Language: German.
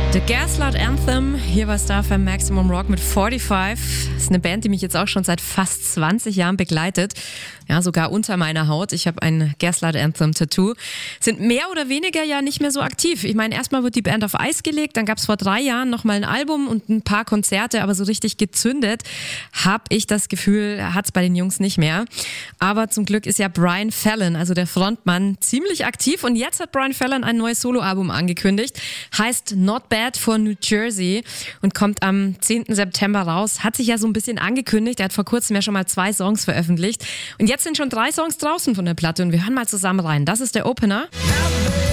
The Gaslight Anthem, hier war Star FM Maximum Rock mit 45. Das ist eine Band, die mich jetzt auch schon seit fast 20 Jahren begleitet. Ja, sogar unter meiner Haut. Ich habe ein Gaslight Anthem Tattoo. Sind mehr oder weniger ja nicht mehr so aktiv. Ich meine, erstmal wird die Band auf Eis gelegt, dann gab es vor 3 Jahren nochmal ein Album und ein paar Konzerte, aber so richtig gezündet, habe ich das Gefühl, hat es bei den Jungs nicht mehr. Aber zum Glück ist ja Brian Fallon, also der Frontmann, ziemlich aktiv und jetzt hat Brian Fallon ein neues Soloalbum angekündigt. Heißt Not Bad for New Jersey und kommt am 10. September raus. Hat sich ja so ein bisschen angekündigt. Er hat vor kurzem ja schon mal 2 Songs veröffentlicht. Und jetzt sind schon 3 Songs draußen von der Platte und wir hören mal zusammen rein. Das ist der Opener.